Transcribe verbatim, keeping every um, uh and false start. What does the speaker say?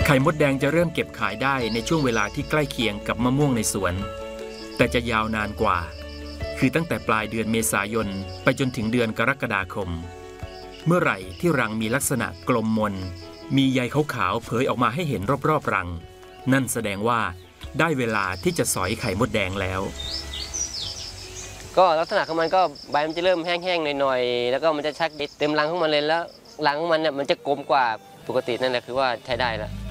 ไข่มดแดงจะเริ่มเก็บขายได้ในช่วงเวลาที่ใกล้เคียงกับมะม่วงในสวนแต่จะยาวนานกว่าคือตั้งแต่ปลายเดือนเมษายนไปจนถึงเดือนกรกฎาคมเมื่อไหร่ที่รังมีลักษณะกลมมนมีใยขาวๆเผยออกมาให้เห็นรอบๆรังนั่นแสดงว่าได้เวลาที่จะสอยไข่มดแดงแล้วก็ลักษณะของมันก็ใบมันจะเริ่มแห้งๆหน่อยๆแล้วก็มันจะชักเต็มรังของมันเลยแล้วรังของมันเนี่ยมันจะกลมกว่าปกตินั่นแหละคือว่าใช้ได้แล้ว